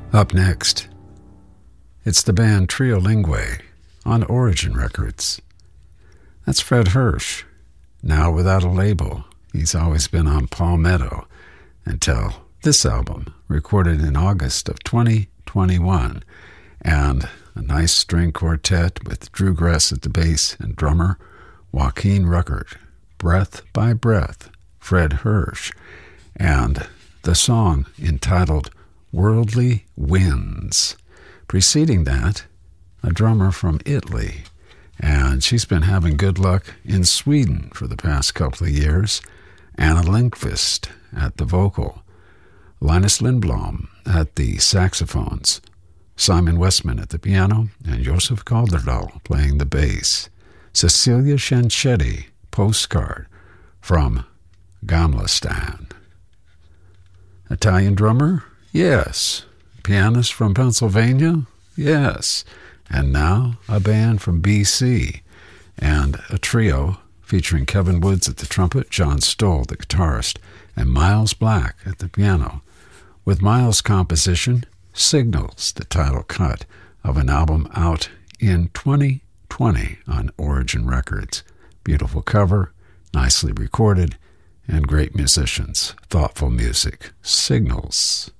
Up next, it's the band Trio Lingue on Origin Records. That's Fred Hirsch, now without a label. He's always been on Palmetto until this album, recorded in August of 2021, and a nice string quartet with Drew Gress at the bass and drummer Joaquin Ruckert, Breath by Breath, Fred Hirsch, and the song entitled Worldly Winds. Preceding that, a drummer from Italy, and she's been having good luck in Sweden for the past couple of years. Anna Lindqvist at the vocal, Linus Lindblom at the saxophones, Simon Westman at the piano, and Joseph Calderdahl playing the bass. Cecilia Scianchetti, Postcard from Gamlastan. Italian drummer? Yes. Pianist from Pennsylvania? Yes. And now a band from BC and a trio featuring Kevin Woods at the trumpet, John Stoll, the guitarist, and Miles Black at the piano. With Miles' composition, Signals, the title cut of an album out in 2020 on Origin Records. Beautiful cover, nicely recorded, and great musicians. Thoughtful music. Signals.